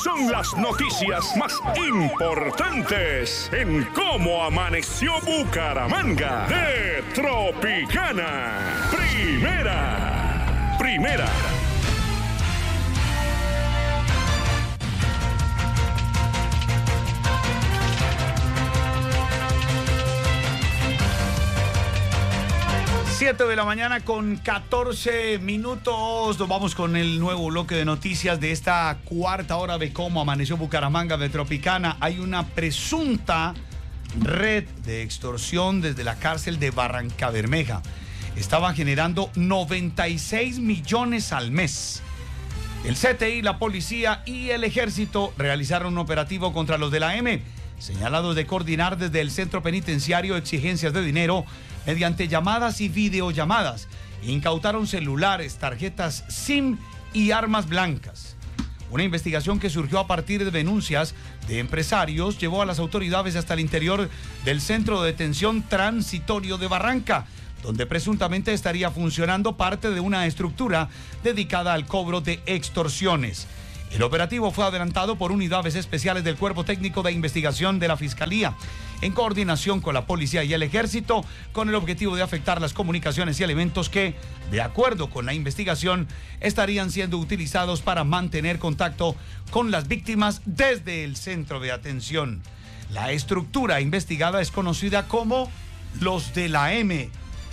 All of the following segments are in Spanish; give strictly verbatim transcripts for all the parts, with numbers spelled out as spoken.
Son las noticias más importantes en Cómo Amaneció Bucaramanga de Tropicana. Primera, primera. siete de la mañana con catorce minutos. Nos vamos con el nuevo bloque de noticias de esta cuarta hora de Cómo Amaneció Bucaramanga de Tropicana. Hay una presunta red de extorsión desde la cárcel de Barrancabermeja. Estaban generando noventa y seis millones al mes. El C T I, la policía y el ejército realizaron un operativo contra los de la M, señalados de coordinar desde el centro penitenciario exigencias de dinero mediante llamadas y videollamadas. Incautaron celulares, tarjetas SIM y armas blancas. Una investigación que surgió a partir de denuncias de empresarios llevó a las autoridades hasta el interior del centro de detención transitorio de Barranca, donde presuntamente estaría funcionando parte de una estructura dedicada al cobro de extorsiones. El operativo fue adelantado por unidades especiales del Cuerpo Técnico de Investigación de la Fiscalía, en coordinación con la policía y el ejército, con el objetivo de afectar las comunicaciones y elementos que, de acuerdo con la investigación, estarían siendo utilizados para mantener contacto con las víctimas desde el centro de atención. La estructura investigada es conocida como los de la M.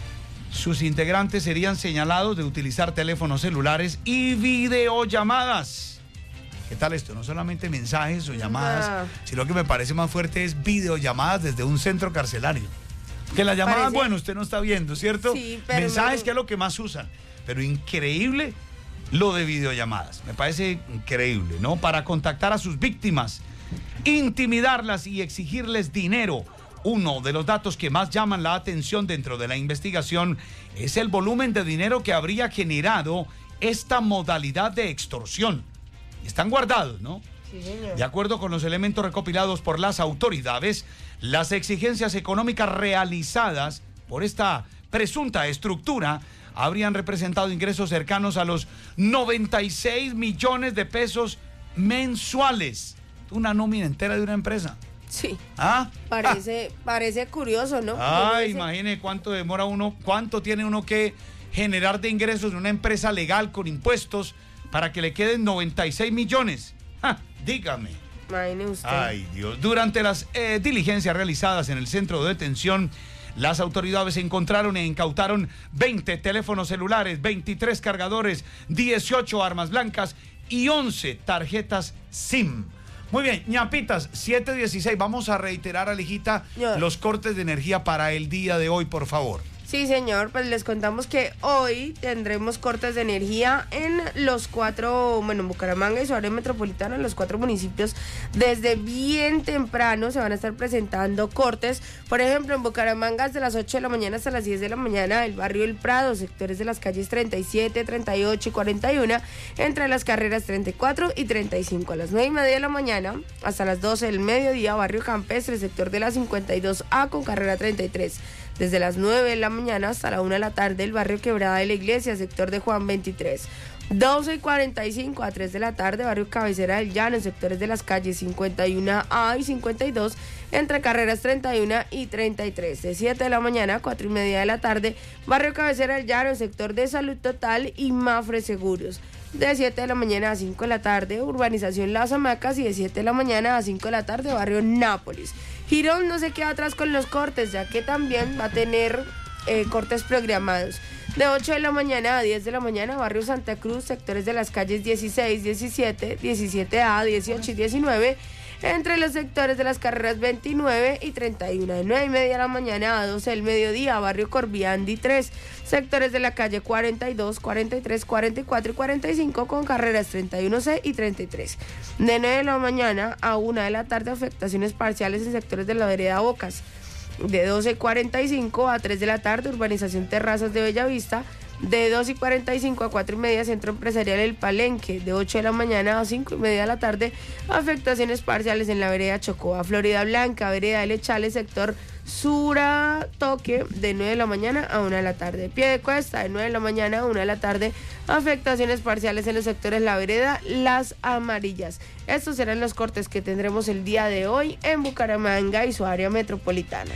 Sus integrantes serían señalados de utilizar teléfonos celulares y videollamadas. ¿Qué tal esto? No solamente mensajes o llamadas, no. sino que me parece más fuerte es videollamadas desde un centro carcelario. Que las llamadas, parece... bueno, usted no está viendo, ¿cierto? Sí, pero mensajes no... que es lo que más usan. Pero increíble lo de videollamadas. Me parece increíble, ¿no? Para contactar a sus víctimas, intimidarlas y exigirles dinero. Uno de los datos que más llaman la atención dentro de la investigación es el volumen de dinero que habría generado esta modalidad de extorsión. Están guardados, ¿no? Sí, señor. De acuerdo con los elementos recopilados por las autoridades, las exigencias económicas realizadas por esta presunta estructura habrían representado ingresos cercanos a los noventa y seis millones de pesos mensuales. Una nómina entera de una empresa. Sí. ¿Ah? Parece, ah. parece curioso, ¿no? Ay, ese... imagine cuánto demora uno, cuánto tiene uno que generar de ingresos de una empresa legal con impuestos para que le queden noventa y seis millones. ¡Ja! Dígame. Imagine usted. Ay, Dios. Durante las eh, diligencias realizadas en el centro de detención, las autoridades encontraron e incautaron veinte teléfonos celulares, veintitrés cargadores, dieciocho armas blancas y once tarjetas SIM. Muy bien, ñapitas, siete dieciséis. Vamos a reiterar, Alejita, Yo. los cortes de energía para el día de hoy, por favor. Sí, señor, pues les contamos que hoy tendremos cortes de energía en los cuatro, bueno, en Bucaramanga y su área metropolitana, en los cuatro municipios. Desde bien temprano se van a estar presentando cortes. Por ejemplo, en Bucaramanga desde las ocho de la mañana hasta las diez de la mañana, el barrio El Prado, sectores de las calles treinta y siete, treinta y ocho y cuarenta y uno, entre las carreras treinta y cuatro y treinta y cinco. A las nueve y media de la mañana hasta las doce del mediodía, barrio Campestre, sector de la cincuenta y dos A con carrera treinta y tres. Desde las nueve de la mañana hasta la una de la tarde, el barrio Quebrada de la Iglesia, sector de Juan veintitrés. doce y cuarenta y cinco a tres de la tarde, barrio Cabecera del Llano, en sectores de las calles cincuenta y uno A y cincuenta y dos, entre carreras treinta y uno y treinta y tres. De siete de la mañana a cuatro y media de la tarde, barrio Cabecera del Llano, sector de Salud Total y Mafre Seguros. De siete de la mañana a cinco de la tarde, urbanización Las Hamacas, y de siete de la mañana a cinco de la tarde, barrio Nápoles. Girón no se queda atrás con los cortes, ya que también va a tener eh, cortes programados. De ocho de la mañana a diez de la mañana, barrio Santa Cruz, sectores de las calles dieciséis, diecisiete, diecisiete A, dieciocho y diecinueve, entre los sectores de las carreras veintinueve y treinta y uno. De nueve y media de la mañana a doce del mediodía, barrio Corviandi tres, sectores de la calle cuarenta y dos, cuarenta y tres, cuarenta y cuatro y cuarenta y cinco con carreras treinta y uno C y treinta y tres. De nueve de la mañana a una de la tarde, afectaciones parciales en sectores de la vereda Bocas. De doce y cuarenta y cinco a tres de la tarde, urbanización Terrazas de Bellavista. De dos y cuarenta y cinco a cuatro y media, Centro Empresarial El Palenque. De ocho de la mañana a cinco y media de la tarde, afectaciones parciales en la vereda Chocoa. Florida Blanca, vereda de Lechales, sector Suratoque de nueve de la mañana a una de la tarde. Piedecuesta de nueve de la mañana a una de la tarde. Afectaciones parciales en los sectores La Vereda, Las Amarillas. Estos serán los cortes que tendremos el día de hoy en Bucaramanga y su área metropolitana.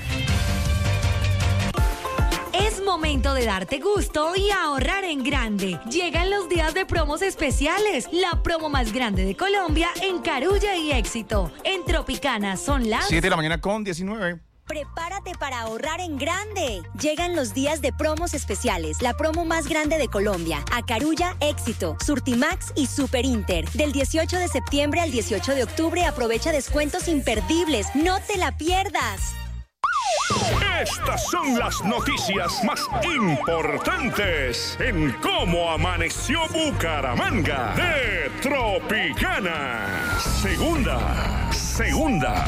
Es momento de darte gusto y ahorrar en grande. Llegan los días de promos especiales. La promo más grande de Colombia en Carulla y Éxito. En Tropicana son las siete de la mañana con diecinueve. Prepárate para ahorrar en grande. Llegan los días de promos especiales, la promo más grande de Colombia, a Carulla, Éxito, Surtimax y Super Inter. Del dieciocho de septiembre al dieciocho de octubre aprovecha descuentos imperdibles. ¡No te la pierdas! Estas son las noticias más importantes en Cómo Amaneció Bucaramanga de Tropicana. Segunda, segunda.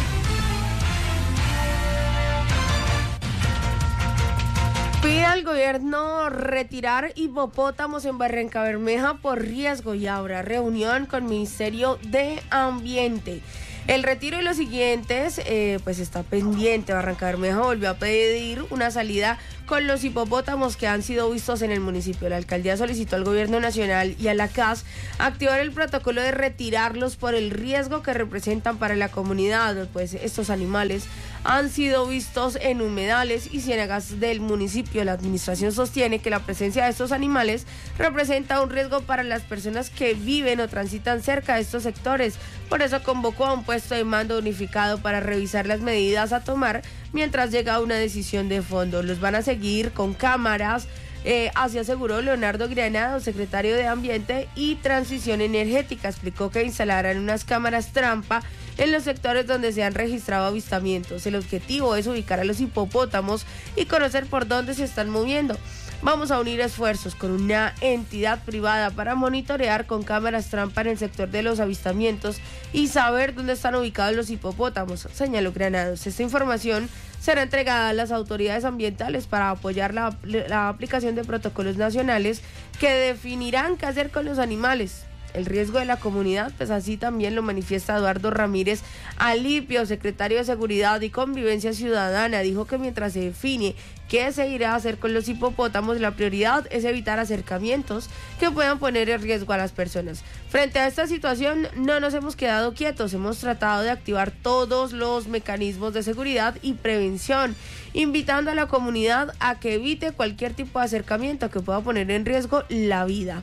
Pide al gobierno retirar hipopótamos en Barrancabermeja por riesgo y habrá reunión con el Ministerio de Ambiente. El retiro de los siguientes, eh, pues está pendiente. Barrancabermeja volvió a pedir una salida con los hipopótamos que han sido vistos en el municipio. La alcaldía solicitó al gobierno nacional y a la C A S activar el protocolo de retirarlos por el riesgo que representan para la comunidad. Pues estos animales han sido vistos en humedales y ciénagas del municipio. La administración sostiene que la presencia de estos animales representa un riesgo para las personas que viven o transitan cerca de estos sectores. Por eso convocó a un puesto de mando unificado para revisar las medidas a tomar mientras llega una decisión de fondo. Los van a seguir con cámaras, eh, así aseguró Leonardo Granado, secretario de Ambiente y Transición Energética. Explicó que instalarán unas cámaras trampa en los sectores donde se han registrado avistamientos. El objetivo es ubicar a los hipopótamos y conocer por dónde se están moviendo. Vamos a unir esfuerzos con una entidad privada para monitorear con cámaras trampa en el sector de los avistamientos y saber dónde están ubicados los hipopótamos, señaló Granados. Esta información será entregada a las autoridades ambientales para apoyar la, la aplicación de protocolos nacionales que definirán qué hacer con los animales. El riesgo de la comunidad, pues así también lo manifiesta Eduardo Ramírez Alipio, secretario de Seguridad y Convivencia Ciudadana. Dijo que mientras se define qué se irá a hacer con los hipopótamos, la prioridad es evitar acercamientos que puedan poner en riesgo a las personas. Frente a esta situación, no nos hemos quedado quietos, hemos tratado de activar todos los mecanismos de seguridad y prevención, invitando a la comunidad a que evite cualquier tipo de acercamiento que pueda poner en riesgo la vida.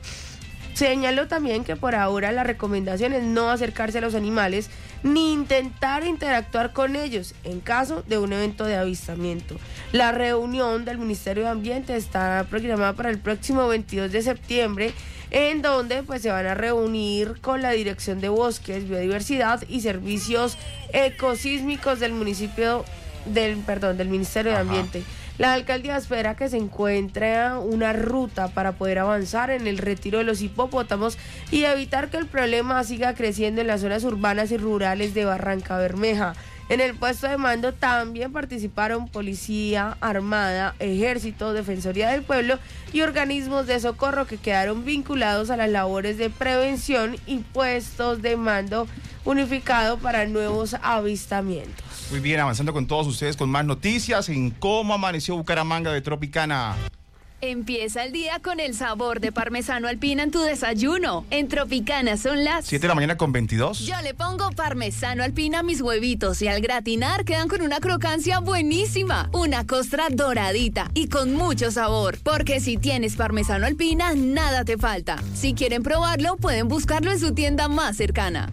Señaló también que por ahora la recomendación es no acercarse a los animales ni intentar interactuar con ellos en caso de un evento de avistamiento. La reunión del Ministerio de Ambiente está programada para el próximo veintidós de septiembre, en donde pues se van a reunir con la Dirección de Bosques, Biodiversidad y Servicios Ecosísmicos del municipio del, perdón, del Ministerio de Ambiente. Ajá. La alcaldía espera que se encuentre una ruta para poder avanzar en el retiro de los hipopótamos y evitar que el problema siga creciendo en las zonas urbanas y rurales de Barrancabermeja. En el puesto de mando también participaron Policía Armada, Ejército, Defensoría del Pueblo y organismos de socorro que quedaron vinculados a las labores de prevención y puestos de mando unificado para nuevos avistamientos. Muy bien, avanzando con todos ustedes con más noticias en Cómo Amaneció Bucaramanga de Tropicana. Empieza el día con el sabor de parmesano alpina en tu desayuno. En Tropicana son las siete de la mañana con veintidós. Yo le pongo parmesano alpina a mis huevitos y al gratinar quedan con una crocancia buenísima. Una costra doradita y con mucho sabor. Porque si tienes parmesano alpina, nada te falta. Si quieren probarlo, pueden buscarlo en su tienda más cercana.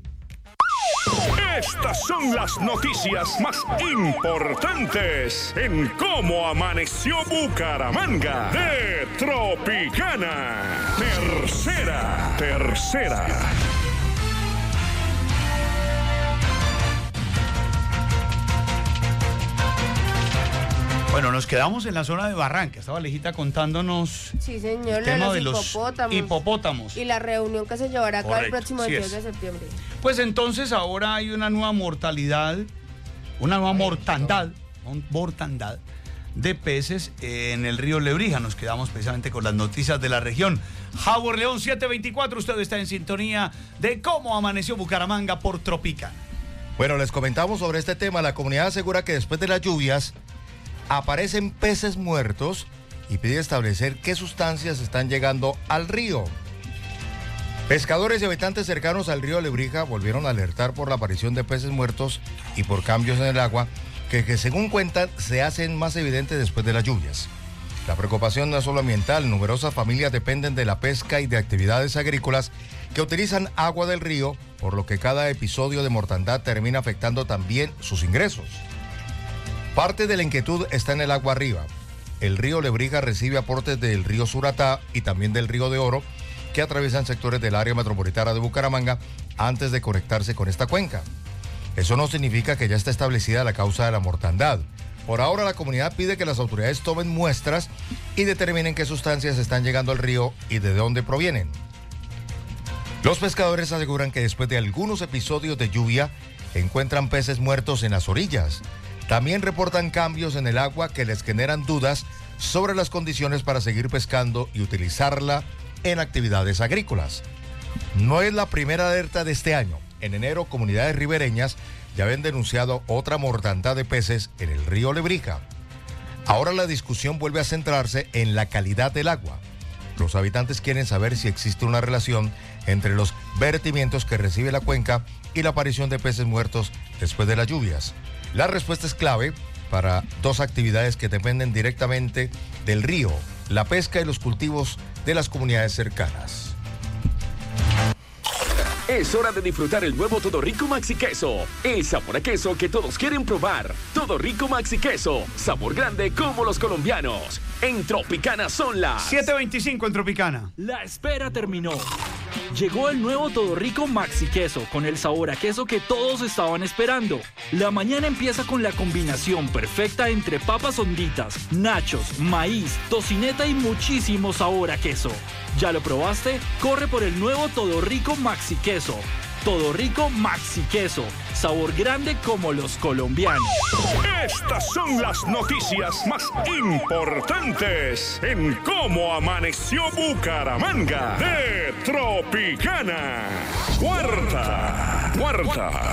Estas son las noticias más importantes en Cómo Amaneció Bucaramanga de Tropicana. Tercera, tercera. Bueno, nos quedamos en la zona de Barranca. Estaba Alejita contándonos sí, señor, el tema los de los hipopótamos. hipopótamos. Y la reunión que se llevará acá el próximo veintidós de septiembre. Pues entonces ahora hay una nueva mortalidad, una nueva mortandad, mortandad de peces en el río Lebrija. Nos quedamos precisamente con las noticias de la región. Howard León siete veinticuatro, usted está en sintonía de Cómo Amaneció Bucaramanga por Tropicana. Bueno, les comentamos sobre este tema. La comunidad asegura que después de las lluvias aparecen peces muertos y pide establecer qué sustancias están llegando al río. Pescadores y habitantes cercanos al río Lebrija volvieron a alertar por la aparición de peces muertos y por cambios en el agua que, que según cuentan se hacen más evidentes después de las lluvias. La preocupación no es solo ambiental, numerosas familias dependen de la pesca y de actividades agrícolas que utilizan agua del río, por lo que cada episodio de mortandad termina afectando también sus ingresos. Parte de la inquietud está en el agua arriba. El río Lebrija recibe aportes del río Suratá y también del río de Oro, que atraviesan sectores del área metropolitana de Bucaramanga antes de conectarse con esta cuenca. Eso no significa que ya está establecida la causa de la mortandad. Por ahora la comunidad pide que las autoridades tomen muestras y determinen qué sustancias están llegando al río y de dónde provienen. Los pescadores aseguran que después de algunos episodios de lluvia encuentran peces muertos en las orillas. También reportan cambios en el agua que les generan dudas sobre las condiciones para seguir pescando y utilizarla en actividades agrícolas. No es la primera alerta de este año. En enero, comunidades ribereñas ya habían denunciado otra mortandad de peces en el río Lebrija. Ahora la discusión vuelve a centrarse en la calidad del agua. Los habitantes quieren saber si existe una relación entre los vertimientos que recibe la cuenca y la aparición de peces muertos después de las lluvias. La respuesta es clave para dos actividades que dependen directamente del río: la pesca y los cultivos de las comunidades cercanas. Es hora de disfrutar el nuevo Todo Rico Maxi Queso. El sabor a queso que todos quieren probar. Todo Rico Maxi Queso. Sabor grande como los colombianos. En Tropicana son las siete veinticinco en Tropicana. La espera terminó. Llegó el nuevo Todo Rico Maxi Queso con el sabor a queso que todos estaban esperando. La mañana empieza con la combinación perfecta entre papas honditas, nachos, maíz, tocineta y muchísimo sabor a queso. ¿Ya lo probaste? Corre por el nuevo Todo Rico Maxi Queso. Todo Rico Maxi Queso. Sabor grande como los colombianos. Estas son las noticias más importantes en Cómo Amaneció Bucaramanga de Tropicana. Cuarta, cuarta.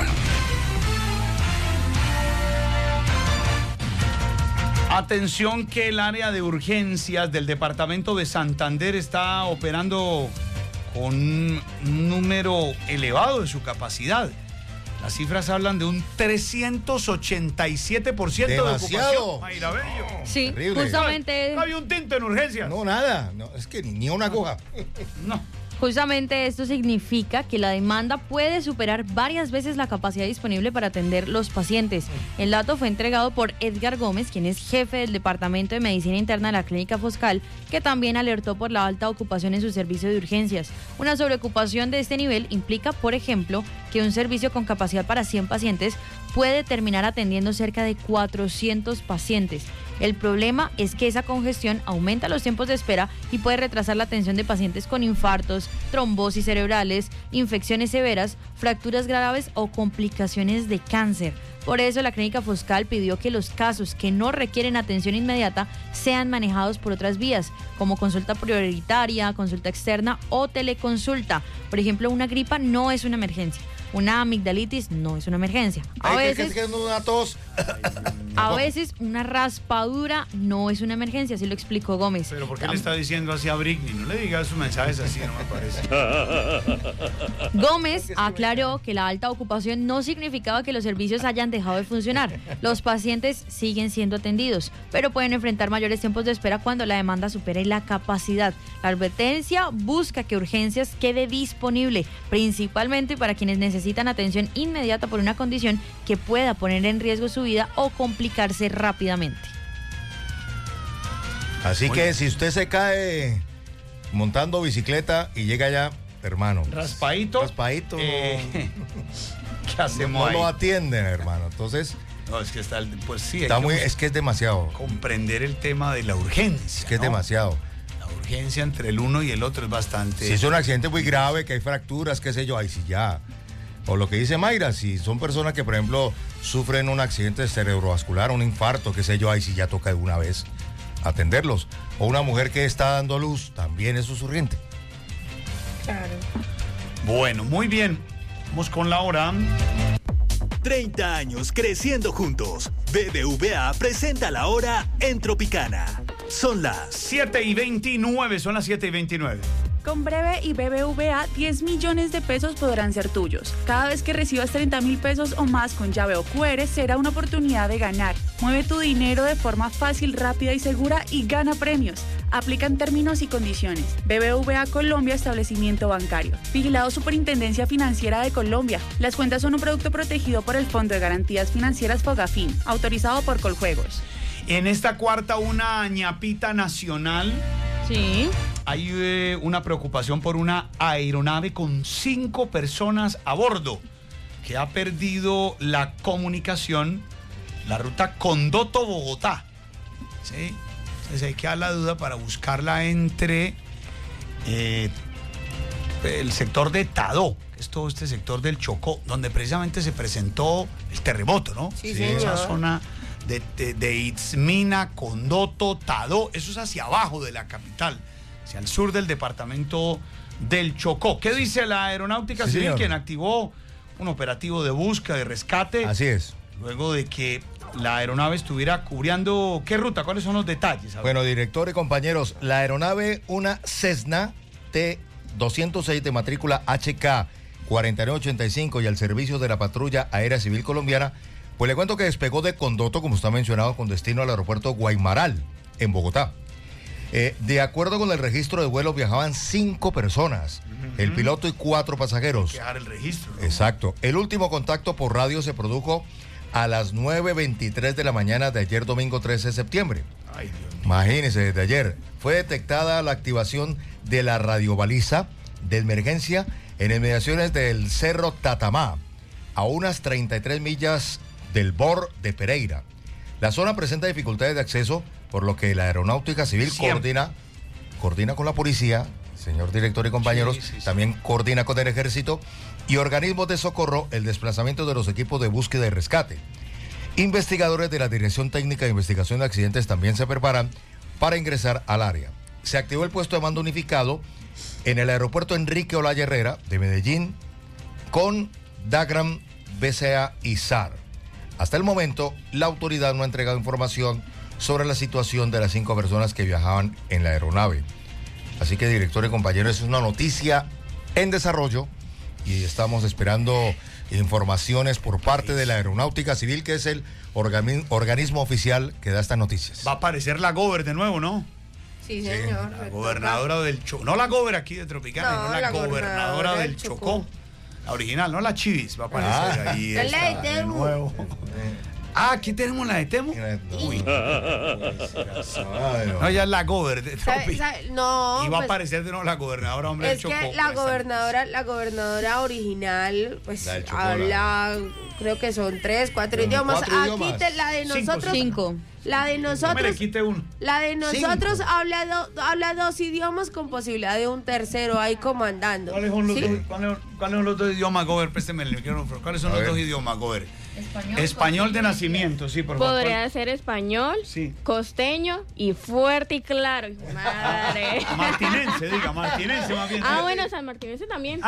Atención que el área de urgencias del departamento de Santander está operando con un número elevado de su capacidad. Las cifras hablan de un trescientos ochenta y siete por ciento de ocupación. Mayra Bello. Sí, Terrible. justamente. No había un tinto en urgencias. No, nada. No, es que ni, ni una aguja. No. Justamente esto significa que la demanda puede superar varias veces la capacidad disponible para atender los pacientes. El dato fue entregado por Edgar Gómez, quien es jefe del Departamento de Medicina Interna de la Clínica Foscal, que también alertó por la alta ocupación en su servicio de urgencias. Una sobreocupación de este nivel implica, por ejemplo, que un servicio con capacidad para cien pacientes puede terminar atendiendo cerca de cuatrocientos pacientes. El problema es que esa congestión aumenta los tiempos de espera y puede retrasar la atención de pacientes con infartos, trombosis cerebrales, infecciones severas, fracturas graves o complicaciones de cáncer. Por eso la Clínica Foscal pidió que los casos que no requieren atención inmediata sean manejados por otras vías, como consulta prioritaria, consulta externa o teleconsulta. Por ejemplo, una gripa no es una emergencia. Una amigdalitis no es una emergencia. A Ay, veces, que es una tos. a veces una raspadura no es una emergencia, así lo explicó Gómez. Pero ¿por qué le está diciendo así a Britney? No le digas sus mensajes así, no me parece. Gómez aclaró que la alta ocupación no significaba que los servicios hayan dejado de funcionar. Los pacientes siguen siendo atendidos, pero pueden enfrentar mayores tiempos de espera cuando la demanda supere la capacidad. La advertencia busca que urgencias quede disponible, principalmente para quienes necesitan atención inmediata por una condición que pueda poner en riesgo su vida o complicarse rápidamente. Así que si usted se cae montando bicicleta y llega allá, hermano. Raspadito. Raspadito. Eh, ¿Qué hacemos no ahí? lo atienden, hermano. Entonces, No, es que está, el- pues sí, hay está que muy, es que es demasiado. comprender el tema de la urgencia. Es que es ¿no? demasiado. La urgencia entre el uno y el otro es bastante. Si es un accidente muy grave, que hay fracturas, qué sé yo, ahí sí ya. O lo que dice Mayra, si son personas que, por ejemplo, sufren un accidente cerebrovascular, un infarto, qué sé yo, ahí sí ya toca de una vez atenderlos. O una mujer que está dando luz, también eso es urgente. Claro. Bueno, muy bien. Vamos con la hora. treinta años creciendo juntos. B B V A presenta la hora en Tropicana. Son las siete y veintinueve, son las siete y veintinueve. Con Breve y B B V A, diez millones de pesos podrán ser tuyos. Cada vez que recibas treinta mil pesos o más con llave o Q R, será una oportunidad de ganar. Mueve tu dinero de forma fácil, rápida y segura y gana premios. Aplican términos y condiciones. B B V A Colombia, establecimiento bancario. Vigilado Superintendencia Financiera de Colombia. Las cuentas son un producto protegido por el Fondo de Garantías Financieras Fogafín, autorizado por Coljuegos. En esta cuarta, una ñapita nacional. Sí. Hay eh, una preocupación por una aeronave con cinco personas a bordo que ha perdido la comunicación, la ruta Condoto-Bogotá. ¿Sí? Entonces hay que dar la duda para buscarla entre eh, el sector de Tadó, que es todo este sector del Chocó, donde precisamente se presentó el terremoto, ¿no? Sí, Sí, señor. esa zona de, de, de Itzmina, Condoto, Tadó, eso es hacia abajo de la capital, hacia el sur del departamento del Chocó. ¿Qué dice la Aeronáutica Sí, Civil, señor. quien activó un operativo de búsqueda, de rescate? Así es. Luego de que la aeronave estuviera cubriendo, ¿qué ruta? ¿Cuáles son los detalles? A ver. Bueno, director y compañeros, la aeronave, una Cessna T doscientos seis de matrícula H K cuarenta y nueve ochenta y cinco y al servicio de la Patrulla Aérea Civil Colombiana, pues le cuento que despegó de Condoto, como está mencionado, con destino al aeropuerto Guaymaral, en Bogotá. Eh, de acuerdo con el registro de vuelo, viajaban cinco personas, uh-huh. el piloto y cuatro pasajeros. Hay que dejar el registro, ¿no? Exacto. El último contacto por radio se produjo a las nueve veintitrés de la mañana de ayer, domingo trece de septiembre. Ay, Dios mío. Imagínense, desde ayer fue detectada la activación de la radiobaliza de emergencia en inmediaciones del Cerro Tatamá, a unas treinta y tres millas del B O R de Pereira. La zona presenta dificultades de acceso, por lo que la Aeronáutica Civil Siempre. coordina, coordina con la policía, señor director y compañeros, Sí, sí, sí. también coordina con el ejército y organismos de socorro el desplazamiento de los equipos de búsqueda y rescate. Investigadores de la Dirección Técnica de Investigación de Accidentes también se preparan para ingresar al área. Se activó el puesto de mando unificado en el aeropuerto Enrique Olaya Herrera de Medellín con Dagram, B C A y S A R. Hasta el momento, la autoridad no ha entregado información sobre la situación de las cinco personas que viajaban en la aeronave. Así que, director y compañeros, es una noticia en desarrollo y estamos esperando informaciones por parte de la Aeronáutica Civil, que es el organi- organismo oficial que da estas noticias. Va a aparecer la Gober de nuevo, ¿no? Sí, señor. La gobernadora del Chocó. No la Gober aquí de Tropicana, No, no, la, la gobernadora, gobernadora del del Chocó. Chocó. La original, no la Chivis, va a aparecer Ah. ahí. Es la esta, de de Temu. nuevo. Ah, aquí tenemos la de Temu. Uy. No, ya es la Gober de ¿Sabe- Tropicana. sabe? No, Y va a pues, aparecer de nuevo la gobernadora, hombre, del es Chocó. que la gobernadora, la gobernadora original, pues La del Chocó, habla, creo que son tres, cuatro Son idiomas. cuatro Aquí idiomas. te- la de Cinco, nosotros, Cinco. la de No me le nosotros, quite uno. la de nosotros Cinco. habla, do- habla dos idiomas con posibilidad de un tercero ahí comandando. ¿Cuáles son los, ¿Sí? dos, cuáles, cuáles son los dos idiomas, Gober? Présteme el micrófono. ¿Cuáles son A los ver. dos idiomas, Gober? Español. Español de nacimiento, sí, por favor. Podría ser español, Sí. costeño y fuerte y claro. Hijo de madre. Martinense, diga, martinense más bien. Ah, bueno, San Martinense también.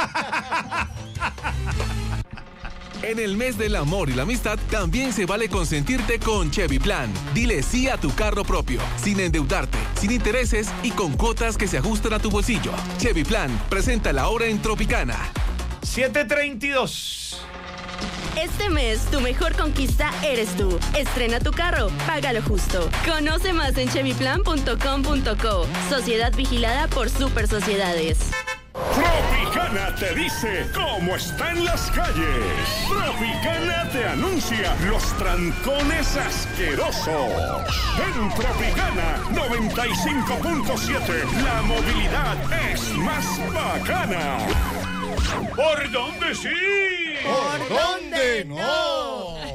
En el mes del amor y la amistad también se vale consentirte con Chevy Plan. Dile sí a tu carro propio, sin endeudarte, sin intereses y con cuotas que se ajustan a tu bolsillo. Chevy Plan presenta la hora en Tropicana. siete treinta y dos. Este mes, tu mejor conquista eres tú. Estrena tu carro, págalo justo. Conoce más en chevy plan punto com punto co. Sociedad vigilada por Super Sociedades. Tropicana te dice cómo están las calles. Tropicana te anuncia los trancones asquerosos. En Tropicana noventa y cinco punto siete, la movilidad es más bacana. ¿Por dónde sí? ¿Por dónde no? Llegó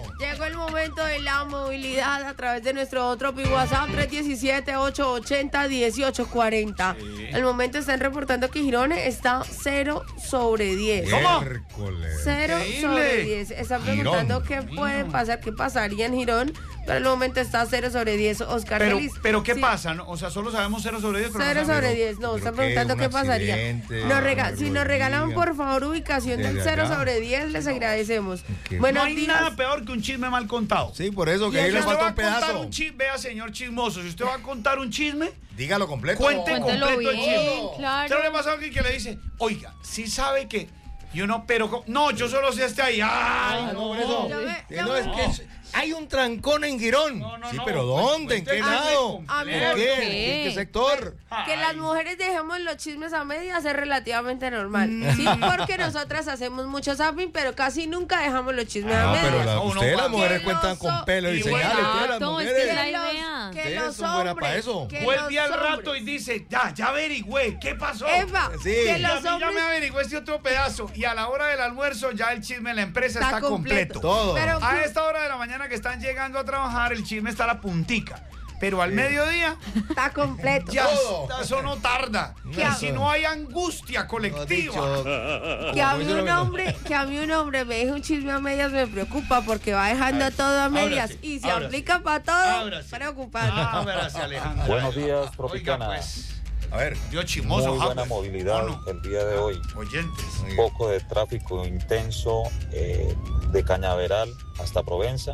el momento de la movilidad a través de nuestro Tropi WhatsApp tres uno siete, ocho ocho cero, uno ocho cuatro cero. Sí. Al momento están reportando que Girón está cero sobre diez. ¿Cómo? cero sobre diez. Están preguntando Girón. qué puede pasar, qué pasaría en Girón. Pero al momento está cero sobre diez, Oscar Pero, Feliz. pero ¿qué sí. pasa? ¿No? O sea, solo sabemos cero sobre diez. cero no sobre diez, no, están preguntando qué, qué pasaría. Nos rega si nos regalan, por favor, ubicación del cero sobre diez, les agradecemos. Okay. Bueno, no hay días. nada peor que un chisme mal contado. Sí, por eso que ahí le falta un pedazo. Un chisme, vea, señor chismoso, si usted va a contar un chisme, dígalo completo. Cuente Cuéntelo completo bien, el chisme. claro. ¿Usted le pasa a alguien que le dice, oiga, sí sabe que yo no, pero no, yo solo sé este ahí. ¡Ay, no! no, por eso. Ya ve, ya no, es que es, hay un trancón en Girón. No, no, sí, pero no, ¿dónde? ¿En qué lado? ¿En qué? ¿En qué sector? Que las mujeres dejemos los chismes a medias es relativamente normal. Mm. Sí, porque nosotras hacemos mucho zapping, pero casi nunca dejamos los chismes no, a medias. Pero la, usted, no, las mujeres cuentan so con pelo y, y señales. Bueno, las mujeres. Es que la idea. Que los son buenas para eso. Vuelve al rato y dice, ya, ya averigüé, ¿qué pasó? Eva, sí. que los ya, hombres... ya me averigüé este otro pedazo. Y a la hora del almuerzo ya el chisme en la empresa está, está completo. completo. Todo. Pero, a esta hora de la mañana que están llegando a trabajar, el chisme está a la puntica. Pero al sí. mediodía está completo. Ya está, eso no tarda. Que y si no hay angustia colectiva. No que a mí un hombre, que a mí un hombre me deje un chisme a medias me preocupa porque va dejando Ay, todo a medias sí, y se aplica sí. para todo, sí. preocupante. Ah, sí, Buenos días, Tropicana. Oiga, pues, a ver, Dios chimoso, muy buena movilidad oh, no. el día de hoy. Oyentes. Un poco de tráfico intenso eh, de Cañaveral hasta Provenza.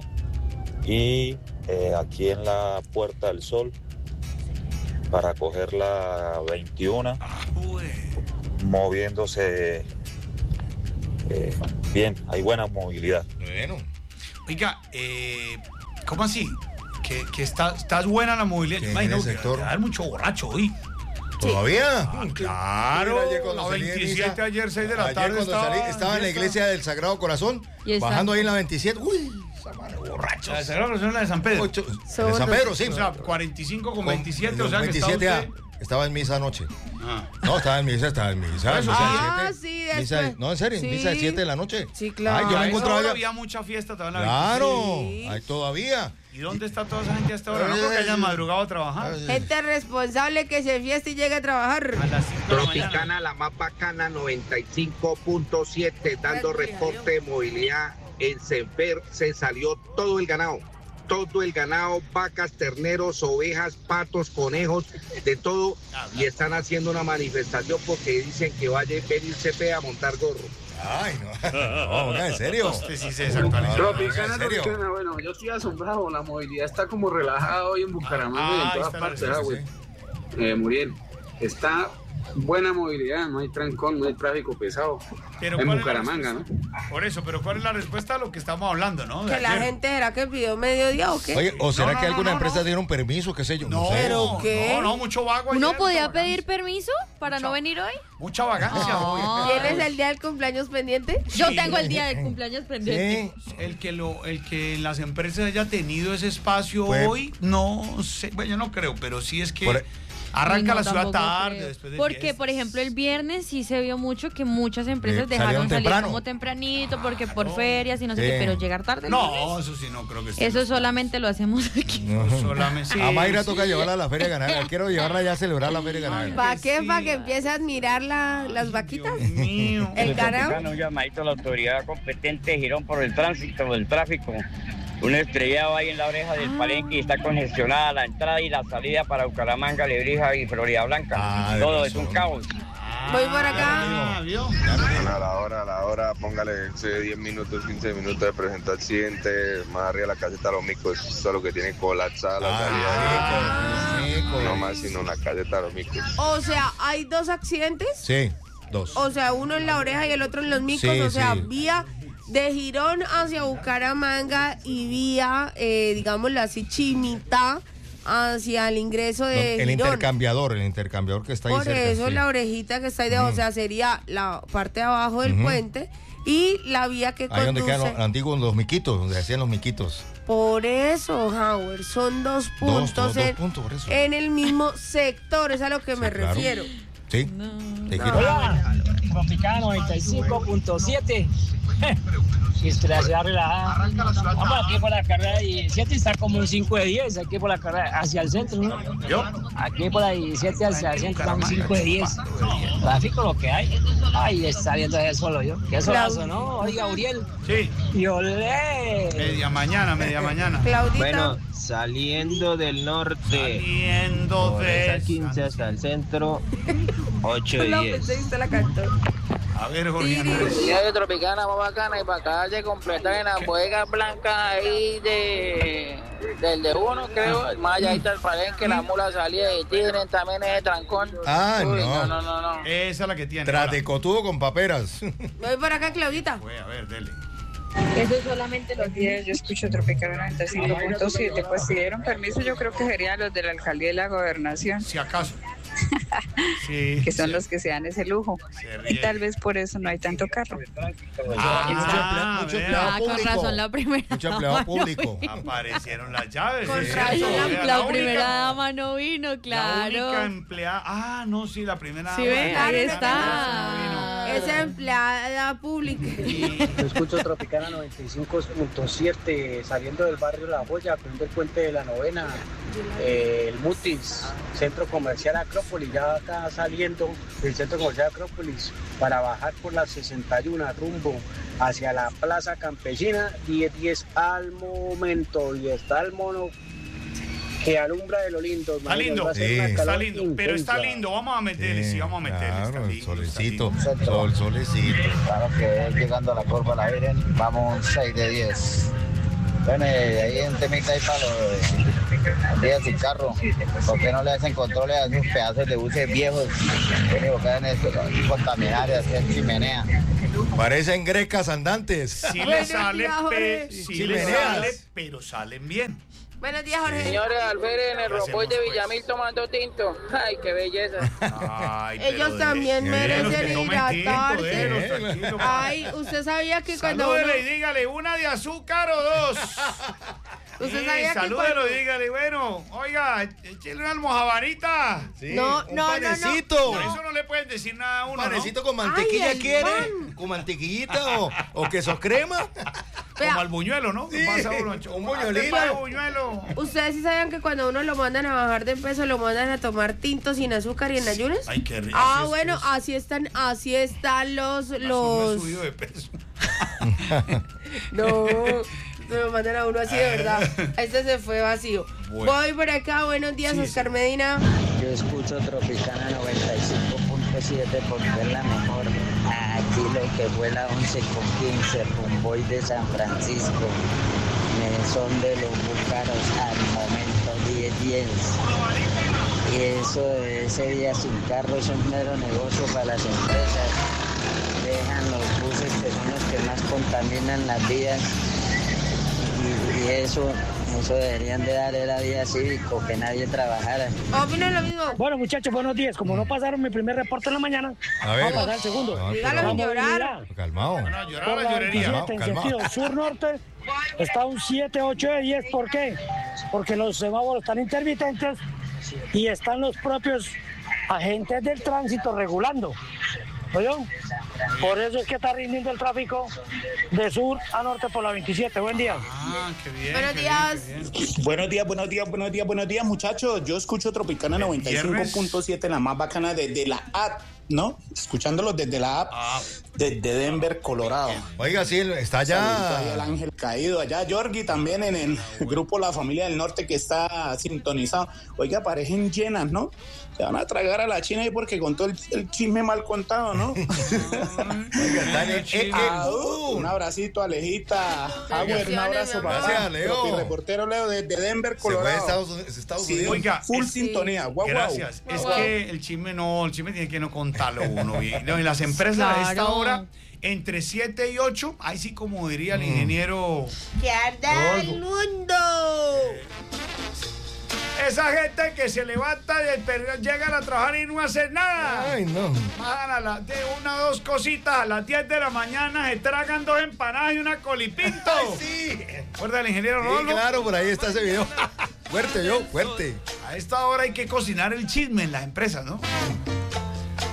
Y eh, aquí en la Puerta del Sol para coger la veintiuno ah, moviéndose eh, bien, hay buena movilidad. Bueno, oiga, eh, ¿cómo así? Que, que está, estás buena la movilidad. Yo imagino que va a haber mucho borracho hoy. ¿Todavía? Ah, claro. La veintisiete ayer, seis de la ayer tarde. Cuando estaba, salí, estaba en la iglesia del Sagrado Corazón, bajando ahí en la veintisiete. Uy, borrachos. La del Sagrado Corazón es la de San Pedro. Ocho, de San Pedro, sí. O sea, cuarenta y cinco con veintisiete, o sea que veintisiete estaba usted... Estaba en misa anoche. Ah. No, estaba en misa, estaba en misa. Eso, misa ah, siete, sí, misa, no, en serio, sí. misa de siete de la noche. Sí, claro. Ay, yo me encontraba allá. Había mucha fiesta todavía en la Claro, sí. hay todavía. ¿Y dónde está toda esa gente hasta ahora? No creo que hayan madrugado a trabajar. Gente responsable que se fiesta y llegue a trabajar. A las cinco de la mañana. Tropicana, la más bacana, noventa y cinco punto siete, dando reporte de movilidad. En Semper se salió todo el ganado. Todo el ganado, vacas, terneros, ovejas, patos, conejos, de todo. Y están haciendo una manifestación porque dicen que vaya a venir C P a montar gorro. Ay, no, no, ¿en serio? Usted sí se desactualizó. Tropicana, Tropicana, bueno, yo estoy asombrado, la movilidad está como relajada hoy en Bucaramanga ah, y en todas partes, ah, güey. Eh, Muriel, está buena movilidad, no hay trancón, no hay tráfico pesado. Pero en Bucaramanga, ¿no? Por eso, pero ¿cuál es la respuesta a lo que estamos hablando, no? Que la gente será que pidió mediodía o qué. Oye, ¿o será no, no, que alguna no, no, empresa no. dieron permiso, qué sé yo? No, no sé. ¿Pero qué? No, no, mucho vago. ¿Uno ayer, podía pedir permiso para mucha, no venir hoy? Mucha vagancia no. hoy. ¿Tienes el día del cumpleaños pendiente? Sí. Yo tengo el día del cumpleaños pendiente. Sí. El que lo, el que en las empresas haya tenido ese espacio pues, hoy, no sé, bueno, yo no creo, pero sí es que por, arranca no, la ciudad tarde creo. Después de porque, fiestas. Por ejemplo, el viernes sí se vio mucho que muchas empresas eh, dejaron salir temprano. como tempranito, porque por no. ferias y no sé sí. qué, pero llegar tarde. No, eso sí no creo que sea. Eso solamente lo hacemos aquí. No. Solamente, sí, a Mayra toca sí. llevarla a la Feria Ganadera. Quiero llevarla ya a celebrar la Feria Ganadera. ¿Para qué? Sí. ¿Para que empiece a admirar la, las vaquitas? Dios mío. El ganado. Un llamadito a la autoridad competente de Girón por el tránsito, del tráfico. Un estrellado ahí en la oreja del palenque y está congestionada la entrada y la salida para Bucaramanga, Lebrija y Florida Blanca. Ah, todo es un caos. Voy por acá. Ah, ¿vio? A la hora, a la hora, póngale diez minutos, quince minutos de presentar accidente, más arriba de la caseta de los micos, eso es lo que tiene colapsada la ah, salida. Rico, no más sino la caseta de los micos. O sea, ¿hay dos accidentes? Sí, dos. O sea, uno en la oreja y el otro en los micos, sí, o sea, sí. vía de Girón hacia Bucaramanga y vía, eh, digámoslo así, Chimita hacia el ingreso de no, el Girón. intercambiador, el intercambiador que está ahí Por cerca. eso sí. la orejita que está ahí debajo, mm. o sea, sería la parte de abajo del uh-huh. puente y la vía que ahí conduce. donde quedan los antiguos los miquitos, donde hacían los miquitos. Por eso, Howard, son dos puntos, dos, dos, en, dos puntos por eso. en el mismo sector, es a lo que sí, me claro. refiero. Sí, no, te no. quiero. Hola, Tropicana noventa y cinco punto siete. Y es que la ciudad relajada. Vamos aquí por la carrera diecisiete, está como un cinco de diez, aquí por la carrera hacia el centro, ¿no? ¿Yo? Aquí por la diecisiete hacia el centro, está un cinco de diez. Tráfico lo que hay. Ay, está viendo eso solo yo. ¿Qué solazo, no? Oiga, Uriel. Sí. Y olé. Media mañana, media mañana. Claudita. Bueno, saliendo del norte. Saliendo de esa quince hasta el centro, ocho de diez. la cantó. A ver, Jorge Andrés. Sí, de Tropicana más bacana y para acá se completar en las bodegas blancas ahí de del de uno, creo. Más allá ahí está el palenque, la mula salida y tienen también ese trancón. Ah, Uy, no. no, no, no, no. Esa es la que tiene. Tras de cotudo con paperas. Voy por acá, Claudita. Voy a ver, dele. Eso solamente los días, yo escucho Tropicana noventa y cinco punto siete, pues si dieron permiso yo creo que serían los de la alcaldía y la gobernación. Si acaso. Sí, que son sí. los que se dan ese lujo. Y tal vez por eso no hay tanto carro. Ah, mucho vea. empleado Ah, con público. razón la primera Mucho empleado dama no público. vino. Aparecieron las llaves. Con ¿es razón eso? la, Vea, la única- primera dama no vino, La única claro. empleada. Ah, no, sí, la primera. Sí, dama. ve, ahí está. Esa empleada pública. Yo escucho Tropicana noventa y cinco punto siete, saliendo del barrio La Joya, cruzando el puente de la Novena, eh, el Mutis, Centro Comercial Acrópolis, ya está saliendo del Centro Comercial Acrópolis para bajar por la sesenta y uno rumbo hacia la Plaza Campesina, diez diez al momento, y está el mono que alumbra de lo lindo. Está lindo, Sí. está lindo, pero está lindo. Vamos a meterle, sí, vamos a meterle. Claro, está el lindo, solecito. está lindo. Sol, solecito. Claro que es llegando a la curva La Virgen, vamos seis de diez. Bueno, y ahí en temita ahí para los días sin carro. ¿Por qué no le hacen controles a esos pedazos de buses viejos? Lo único que hacen es contaminar y hacer chimenea. Parecen grecas andantes. Sí le Buenos sale, días, pe- Jorge. sí Sí, le veneas. sale, pero salen bien. Buenos días, Jorge. Señores, al ver en el ¿Qué Ropoy de hacemos, pues? Villamil tomando tinto. Ay, qué belleza. Ay, pero Ellos de- también déjelos merecen que tomen tinto, hidratarse. déjelos, tranquilo, Ay, usted sabía que cuando uno... Salúdele y dígale una de azúcar o dos. Usted Sí, sabía que salúdelo cuando... y dígale, bueno, oiga, échale una almojabanita. Sí, No, un no, no, panecito. no. Por eso no le pueden decir nada a Un uno, ¿no? panecito con mantequilla, Ay, el ¿quiere? pan. Con mantequillita o, o queso crema. Vea. Como al buñuelo, ¿no? Sí, Pasa uno, un chocolate buñuelito. para el buñuelo. Ustedes sí sabían que cuando uno lo mandan a bajar de peso, lo mandan a tomar tinto sin azúcar y en ayunos. Ay, qué rico. Ah, Así es, bueno, pues. así están, así están los, Más uno he los. subido de peso. No, se lo mandan a uno así de verdad. Este se fue vacío. Bueno. Voy por acá, buenos días, Sí, Oscar sí. Medina. Yo escucho Tropicana noventa y cinco punto siete porque es la mejor. Aquí lo que fue la once con quince, Rumboy de San Francisco. Eh, son de los búcaros al momento diez diez. Y eso de ese día sin carro es un mero negocio para las empresas. Dejan los buses que son los que más contaminan las vías. Y, y eso, eso deberían de dar era día cívico, que nadie trabajara. Opino lo mismo. Bueno, muchachos, buenos días. Como no pasaron mi primer reporte en la mañana, A ver. vamos a pasar el segundo. No, Dígalo pero- sin llorar. Calmado. No, llorar Por la la llorería. veintisiete, en Calmado, sentido sur-norte, está un siete, ocho de diez. ¿Por qué? Porque los semáforos están intermitentes y están los propios agentes del tránsito regulando. ¿Oyó? Por eso es que está rindiendo el tráfico de sur a norte por la veintisiete. Buen día. Ah, qué bien. Buenos qué días. bien, qué bien. Buenos días, buenos días, buenos días, buenos días, muchachos. Yo escucho Tropicana noventa y cinco punto siete, la más bacana desde la app, ¿no? Escuchándolo desde la app, desde Denver, Colorado. Oiga, sí, está Saludito ahí al allá. Ángel Caído, allá Yorgi también en el grupo La Familia del Norte que está sintonizado. Oiga, parecen llenas, ¿no? Se van a tragar a la China ahí porque contó el, el chisme mal contado, ¿no? Oiga, está en el- eh, eh, Ah, uh. un abracito, Alejita. Howard, un abrazo, mi amor. papá. Gracias, Leo. Propi reportero Leo desde Denver, Se fue a Colorado. Estados Unidos. Estados Sí, Unidos. Oiga, full es- sintonía. Guau, guau. Gracias. Es Guau. que el chisme no, el chisme tiene que no contarlo uno bien. No, en las empresas a esta Claro. hora, entre siete y ocho, ahí sí como diría el ingeniero. ¡Que arda el mundo! Esa gente que se levanta del perro, llegan a trabajar y no hacen nada. Ay, no. Bajan a las de una o dos cositas a las diez de la mañana, se tragan dos empanadas y una colipinto. Sí. ¿Recuerda el ingeniero Sí, Rodolfo? claro, por ahí está ese video. Fuerte, yo, fuerte. A esta hora hay que cocinar el chisme en las empresas, ¿no?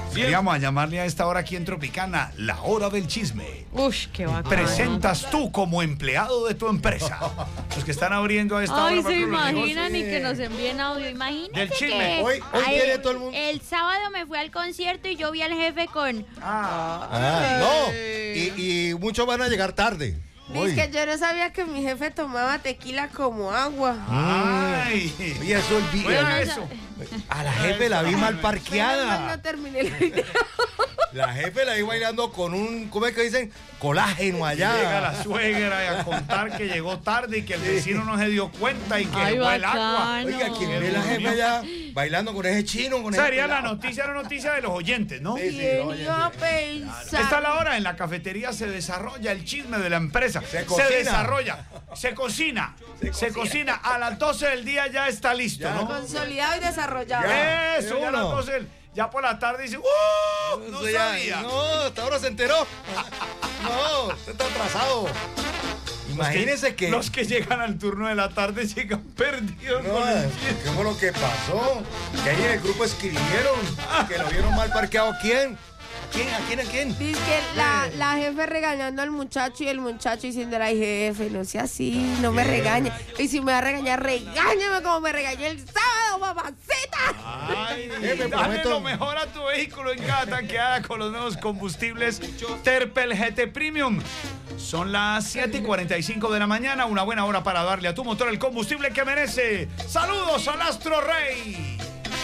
Queríamos a llamarle a esta hora aquí en Tropicana, la hora del chisme. Ush, qué bacán. Presentas tú como empleado de tu empresa. Los que están abriendo a esta Ay, hora. se para imaginan y que nos envíen audio. Imagínate Del chisme. que Hoy- hoy ay, tiene todo el mundo. el sábado me fui al concierto y yo vi al jefe con... Ah, no. Y, y muchos van a llegar tarde. Dice que yo no sabía que mi jefe tomaba tequila como agua. Ay. Y eso olvida. Bueno, eso. A la jefe la vi mal Menos mal parqueada. no terminé el video. La jefe la vi bailando con un, ¿cómo es que dicen? Colágeno allá. Llega la suegra y a contar que llegó tarde y que el vecino no se dio cuenta y que Ay, fue el agua. bacano. Oiga, ¿quién ve la jefe allá bailando con ese chino? Con ese Sería la pelado? noticia, la noticia de los oyentes, ¿no? Sí, sí, ¿Quién oye, iba a pensar? Esta es la hora, en la cafetería se desarrolla el chisme de la empresa. Se Se, cocina. desarrolla, se cocina, se cocina. A las doce del día ya está listo, ¿no? Consolidado y desarrollado. Eso, ya a las uno. doce, del- ya por la tarde dice, ¡uh! No Eso ya- sabía. No, hasta ahora se enteró. No, usted está atrasado. Imagínese que. Los que llegan al turno de la tarde llegan perdidos. No, con el ¿qué chisme. fue lo que pasó? Que ahí en el grupo escribieron que lo vieron mal parqueado. ¿Quién? ¿Quién? ¿A quién? ¿A quién? Dice que la, la jefe regañando al muchacho y el muchacho diciendo, ay jefe, no sea así, no me regañe. Y si me va a regañar, regáñame como me regañó el sábado, mamacita. Ay, Jefe, dale prometo- lo mejor a tu vehículo en cada tanqueada con los nuevos combustibles Terpel G T Premium. Son las siete y cuarenta y cinco de la mañana, una buena hora para darle a tu motor el combustible que merece. ¡Saludos al Astro Rey!